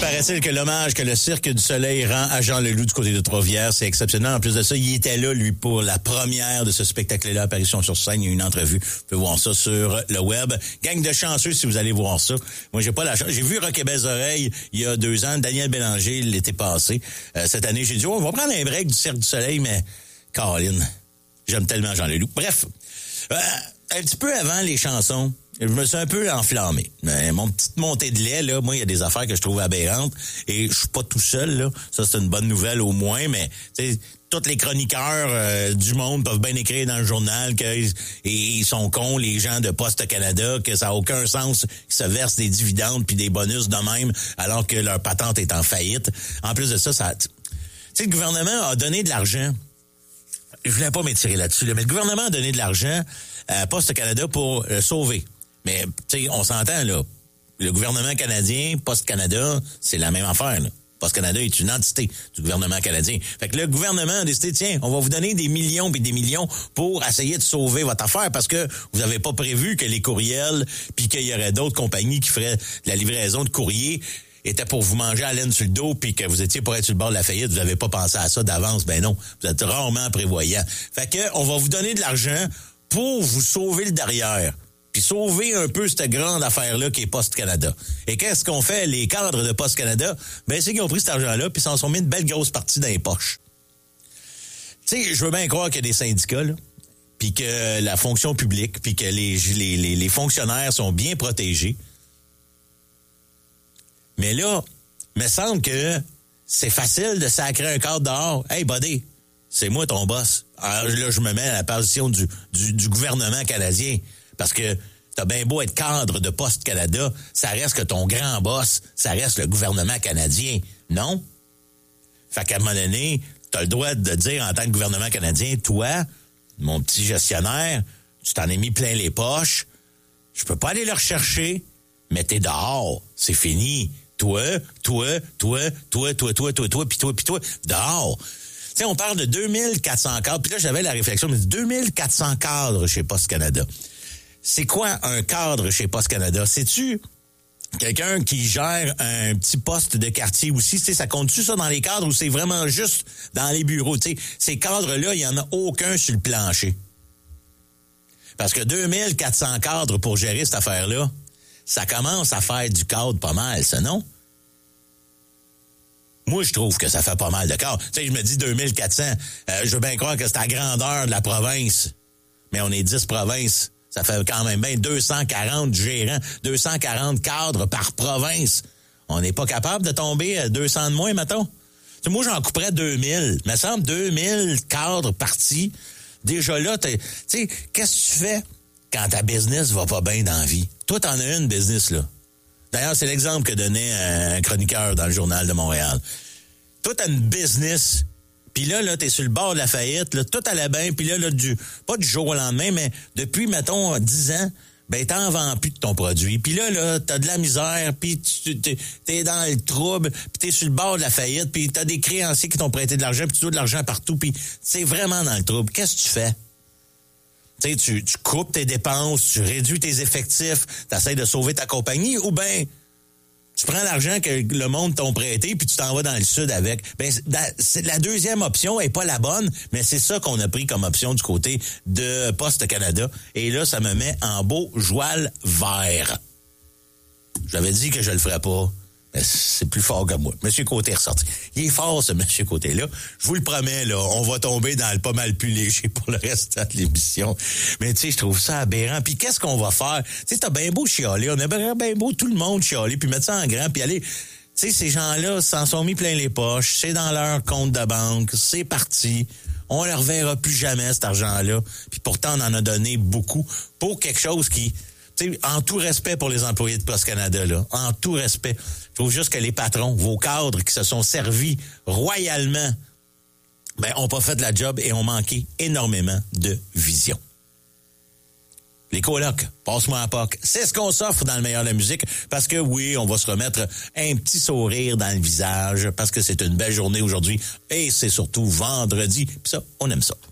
Paraît-il que l'hommage que le Cirque du Soleil rend à Jean Leloup du côté de Trois-Rivières, c'est exceptionnel. En plus de ça, il était là, lui, pour la première de ce spectacle-là, apparition sur scène. Il y a une entrevue. Vous pouvez voir ça sur le web. Gang de chanceux, si vous allez voir ça. Moi, j'ai pas la chance. J'ai vu Rock et Belles Oreilles il y a 2 ans. Daniel Bélanger l'été passé. Cette année, j'ai dit, on va prendre un break du Cirque du Soleil, mais Caroline, j'aime tellement Jean Leloup. Bref, un petit peu avant les chansons, je me suis un peu enflammé. Mon petite montée de lait, là, moi, il y a des affaires que je trouve aberrantes et je suis pas tout seul, là. Ça, c'est une bonne nouvelle au moins, mais, tu sais, tous les chroniqueurs du monde peuvent bien écrire dans le journal qu'ils sont cons, les gens de Poste Canada, que ça n'a aucun sens qu'ils se versent des dividendes puis des bonus de même alors que leur patente est en faillite. En plus de ça, tu sais, le gouvernement a donné de l'argent. Je voulais pas m'étirer là-dessus, là, mais le gouvernement a donné de l'argent à Poste Canada pour sauver. Mais, tu sais, on s'entend, là. Le gouvernement canadien, Poste Canada, c'est la même affaire, là. Poste Canada est une entité du gouvernement canadien. Fait que le gouvernement a décidé, tiens, on va vous donner des millions puis des millions pour essayer de sauver votre affaire parce que vous avez pas prévu que les courriels puis qu'il y aurait d'autres compagnies qui feraient la livraison de courrier était pour vous manger à laine sur le dos puis que vous étiez pour être sur le bord de la faillite, vous n'avez pas pensé à ça d'avance. Ben non, vous êtes rarement prévoyant. Fait que on va vous donner de l'argent pour vous sauver le derrière. Puis sauver un peu cette grande affaire-là qui est Poste Canada. Et qu'est-ce qu'on fait, les cadres de Poste Canada? Ben, c'est qu'ils ont pris cet argent-là puis s'en sont mis une belle grosse partie dans les poches. Tu sais, je veux bien croire qu'il y a des syndicats, là, puis que la fonction publique, puis que les fonctionnaires sont bien protégés. Mais là, me semble que c'est facile de sacrer un cadre dehors. Hey, buddy, c'est moi ton boss. Alors là, je me mets à la position du gouvernement canadien. Parce que t'as bien beau être cadre de Poste Canada, ça reste que ton grand boss, ça reste le gouvernement canadien, non? Fait qu'à un moment donné, t'as le droit de dire en tant que gouvernement canadien, toi, mon petit gestionnaire, tu t'en es mis plein les poches, je peux pas aller le rechercher, mais t'es dehors, c'est fini. Toi, puis toi, dehors. Tu sais, on parle de 2400 cadres, puis là, j'avais la réflexion, mais 2400 cadres chez Poste Canada. C'est quoi un cadre chez Poste Canada? C'est-tu quelqu'un qui gère un petit poste de quartier aussi? Tu sais, ça compte-tu ça dans les cadres ou c'est vraiment juste dans les bureaux? Tu sais, ces cadres-là, il n'y en a aucun sur le plancher. Parce que 2400 cadres pour gérer cette affaire-là, ça commence à faire du cadre pas mal, ça, non? Moi, je trouve que ça fait pas mal de cadres. Tu sais, je me dis 2400. Je veux bien croire que c'est à grandeur de la province. Mais on est 10 provinces. Ça fait quand même bien 240 gérants, 240 cadres par province. On n'est pas capable de tomber à 200 de moins, mettons. T'sais, moi, j'en couperais 2000. Il me semble 2000 cadres partis. Déjà là, tu sais, qu'est-ce que tu fais quand ta business va pas bien dans la vie? Toi, t'en as une business, là. D'ailleurs, c'est l'exemple que donnait un chroniqueur dans le Journal de Montréal. Toi, t'as une business. Puis là, t'es sur le bord de la faillite, là, tout allait bien, puis là, pas du jour au lendemain, mais depuis, mettons, 10 ans, ben, t'en vends plus de ton produit. Puis là, t'as de la misère, puis t'es dans le trouble, puis t'es sur le bord de la faillite, puis t'as des créanciers qui t'ont prêté de l'argent, puis tu dois de l'argent partout, puis c'est vraiment dans le trouble. Qu'est-ce que tu fais? Tu sais, tu coupes tes dépenses, tu réduis tes effectifs, t'essaies de sauver ta compagnie, ou ben tu prends l'argent que le monde t'ont prêté puis tu t'en vas dans le sud avec. Ben, c'est la deuxième option est pas la bonne, mais c'est ça qu'on a pris comme option du côté de Poste Canada. Et là, ça me met en beau joual vert. J'avais dit que je le ferais pas. Mais c'est plus fort que moi. Monsieur Côté est ressorti. Il est fort, ce Monsieur Côté-là. Je vous le promets, là, on va tomber dans le pas mal plus léger pour le reste de l'émission. Mais tu sais, je trouve ça aberrant. Puis qu'est-ce qu'on va faire? Tu sais, t'as bien beau chialer. On a bien beau tout le monde chialer, puis mettre ça en grand, puis aller... Tu sais, ces gens-là s'en sont mis plein les poches. C'est dans leur compte de banque. C'est parti. On leur verra plus jamais, cet argent-là. Puis pourtant, on en a donné beaucoup pour quelque chose qui... T'sais, en tout respect pour les employés de Poste Canada, là, en tout respect, je trouve juste que les patrons, vos cadres qui se sont servis royalement, ben, ont pas fait de la job et ont manqué énormément de vision. Les colocs, passe-moi à POC. C'est ce qu'on s'offre dans le meilleur de la musique parce que oui, on va se remettre un petit sourire dans le visage parce que c'est une belle journée aujourd'hui et c'est surtout vendredi. Puis ça, on aime ça.